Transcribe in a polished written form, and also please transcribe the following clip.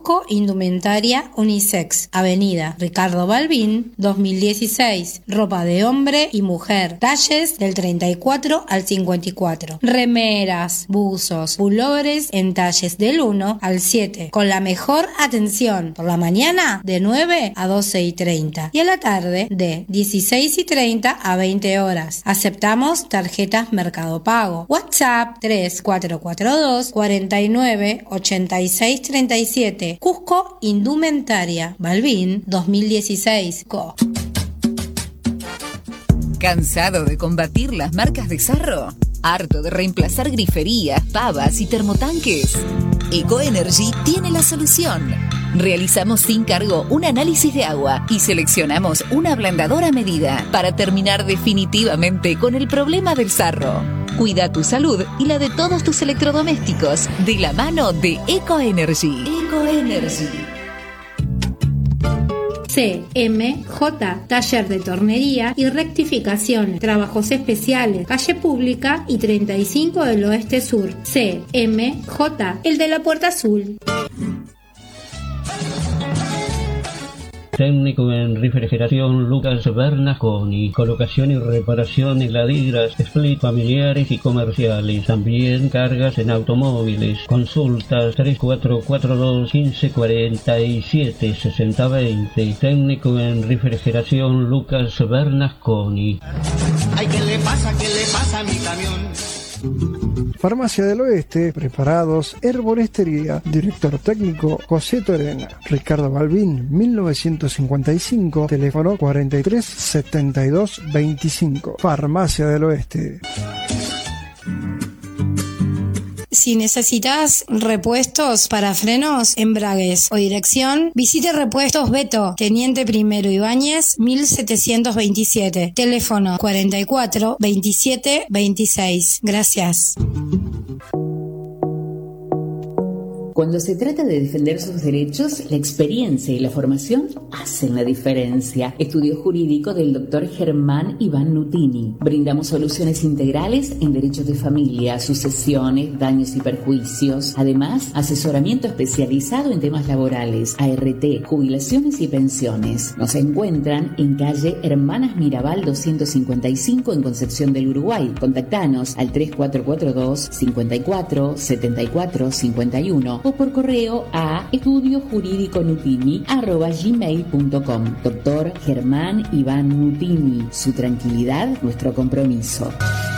Cusco Indumentaria Unisex, Avenida Ricardo Balbín, 2016. Ropa de hombre y mujer, talles del 34 al 54. Remeras, buzos, pullovers en talles del 1 al 7, con la mejor atención. Por la mañana de 9 a 12:30 y a la tarde de 16:30 a 20 horas. Aceptamos tarjetas Mercado Pago. WhatsApp 3442 49 86 37. Cusco Indumentaria Balbín, 2016. ¿Cansado de combatir las marcas de sarro? ¿Harto de reemplazar griferías, pavas y termotanques? Ecoenergy tiene la solución. Realizamos sin cargo un análisis de agua y seleccionamos una ablandadora a medida para terminar definitivamente con el problema del sarro. Cuida tu salud y la de todos tus electrodomésticos de la mano de Ecoenergy. Ecoenergy. CMJ, taller de tornería y rectificaciones, trabajos especiales, calle Pública y 35 del Oeste Sur. CMJ, el de la Puerta Azul. Técnico en refrigeración Lucas Bernasconi, colocación y reparación en laderas, split familiares y comerciales, también cargas en automóviles. Consultas 3442 1547 6020. Técnico en refrigeración Lucas Bernasconi. Ay, ¿qué le pasa a mi camión? Farmacia del Oeste, preparados, herboristería, director técnico José Torena, Ricardo Balbín, 1955, teléfono 43 72 25. Farmacia del Oeste. Si necesitas repuestos para frenos, embragues o dirección, visite Repuestos Beto, Teniente Primero Ibáñez, 1727. Teléfono 44 27 26. Gracias. Cuando se trata de defender sus derechos, la experiencia y la formación hacen la diferencia. Estudio jurídico del Dr. Germán Iván Nutini. Brindamos soluciones integrales en derechos de familia, sucesiones, daños y perjuicios. Además, asesoramiento especializado en temas laborales, ART, jubilaciones y pensiones. Nos encuentran en calle Hermanas Mirabal 255 en Concepción del Uruguay. Contactanos al 3442 54 74 51 o por correo a estudiojurídiconutini@gmail.com. Doctor Germán Iván Nutini. Su tranquilidad, nuestro compromiso.